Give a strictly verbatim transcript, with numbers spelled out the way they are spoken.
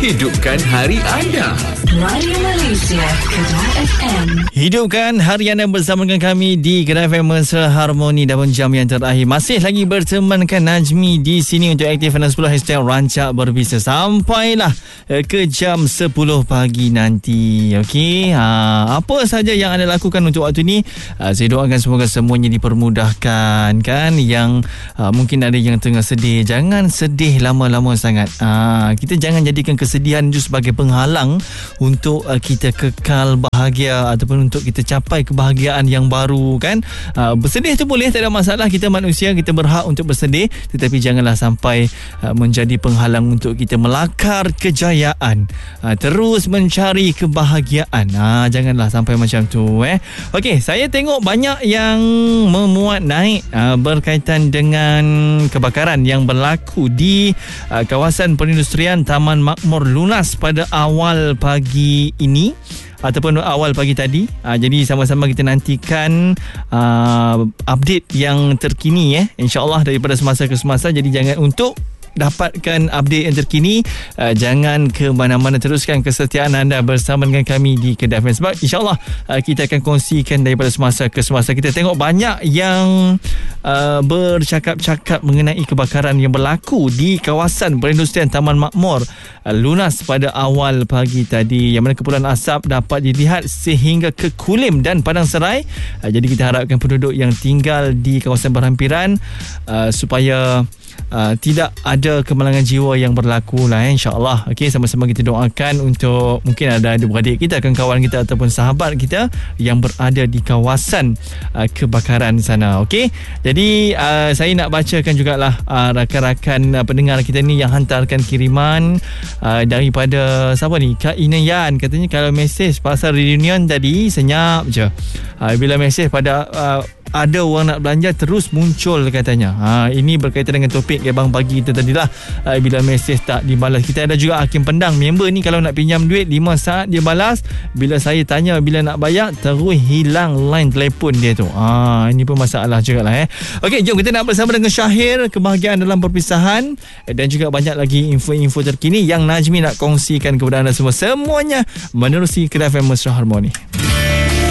Hidupkan hari anda. Radio Malaysia, Kedah F M. Hidupkan hari anda bersama dengan kami di Kedah F M Mesra Harmoni dalam jam yang terakhir. Masih lagi bertemankan Najmi di sini untuk aktif enam sepuluh hashtag Rancak Berbisnes. Sampailah ke jam sepuluh pagi nanti. Okey, ha, apa saja yang anda lakukan untuk waktu ni? Ha, saya doakan semoga semuanya dipermudahkan kan. Yang ha, mungkin ada yang tengah sedih, jangan sedih lama-lama sangat. Ha, kita jangan jadikan kesedihan itu sebagai penghalang untuk uh, kita kekal bahagia ataupun untuk kita capai kebahagiaan yang baru kan. Uh, bersedih tu boleh, tak ada masalah, kita manusia, kita berhak untuk bersedih, tetapi janganlah sampai uh, menjadi penghalang untuk kita melakar kejayaan, uh, terus mencari kebahagiaan. Uh, janganlah sampai macam tu eh. Okey, saya tengok banyak yang memuat naik uh, berkaitan dengan kebakaran yang berlaku di uh, kawasan perindustrian Taman Makmur Lunas pada awal pagi ini ataupun awal pagi tadi. Uh, jadi sama-sama kita nantikan uh, update yang terkini eh, insya-Allah daripada semasa ke semasa. Jadi jangan untuk dapatkan update yang terkini, uh, jangan ke mana-mana, teruskan kesetiaan anda bersama dengan kami di Kedah F M, sebab insyaAllah uh, kita akan kongsikan daripada semasa ke semasa. Kita tengok banyak yang uh, bercakap-cakap mengenai kebakaran yang berlaku di kawasan perindustrian Taman Makmur uh, Lunas pada awal pagi tadi, yang mana kepulan asap dapat dilihat sehingga ke Kulim dan Padang Serai. uh, jadi kita harapkan penduduk yang tinggal di kawasan berhampiran uh, supaya Uh, tidak ada kemalangan jiwa yang berlaku lah eh, insyaAllah. Okey, sama-sama kita doakan untuk mungkin ada adik-beradik kita, kawan-kawan kita ataupun sahabat kita yang berada di kawasan uh, kebakaran sana. Okey, jadi uh, saya nak bacakan jugalah uh, rakan-rakan uh, pendengar kita ni yang hantarkan kiriman uh, daripada siapa ni, Kak Inayan. Katanya kalau mesej pasal reunion tadi senyap je, uh, bila mesej pada uh, ada orang nak belanja terus muncul katanya. Ha, ini berkaitan dengan topik Gebang Pagi kita tadilah. Ha, bila mesej tak dibalas. Kita ada juga Hakim Pendang, member ni kalau nak pinjam duit lima saat dia balas. Bila saya tanya bila nak bayar, terus hilang line telefon dia tu. Ha, ini pun masalah juga lah eh. Okey, jom kita nak bersama dengan Syahir, kebahagiaan dalam perpisahan, dan juga banyak lagi info-info terkini yang Najmi nak kongsikan kepada anda semua. Semuanya menerusi Kedah F M Mesra Harmoni.